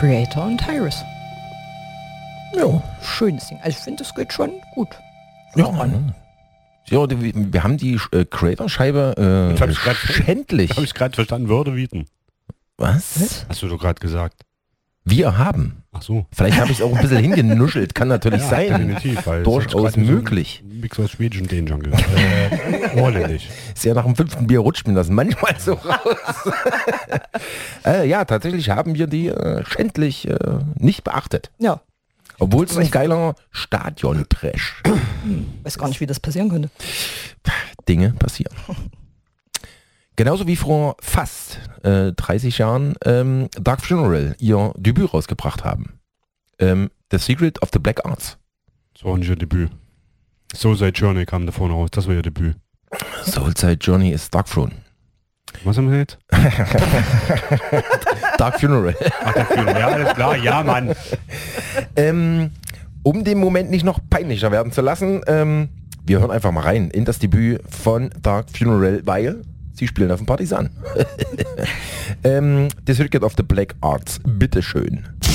Creator und Tyrus. Ja. Schönes Ding. Also ich finde, das geht schon gut. Ja, wir haben die Creator-Scheibe schändlich. Habe ich gerade verstanden, würde bieten. Was? Hast du doch gerade gesagt. Wir haben. Ach so. Vielleicht habe ich es auch ein bisschen hingenuschelt. Kann natürlich sein. Definitiv. Weil Durchaus möglich. So Mix aus Schwedischen den schon gesagt. Ordentlich. Ist ja nach dem 5. Bier rutscht mir das manchmal so raus. Ja, tatsächlich haben wir die schändlich nicht beachtet. Ja. Obwohl es ein geiler Stadion-Trash. Weiß gar nicht, wie das passieren könnte. Dinge passieren. Genauso wie vor fast 30 Jahren Dark Funeral ihr Debüt rausgebracht haben. The Secret of the Black Arts. Das war nicht ihr Debüt. Soulside Journey kam da vorne raus. Das war ihr Debüt. Soulside Journey ist Dark Throne. Was haben wir jetzt? Dark Funeral. Ach, Dark Funeral. Ja, alles klar. Ja, Mann. Um den Moment nicht noch peinlicher werden zu lassen, wir hören einfach mal rein in das Debüt von Dark Funeral, weil sie spielen auf dem Partisan. The Secret of the Black Arts. Bitteschön.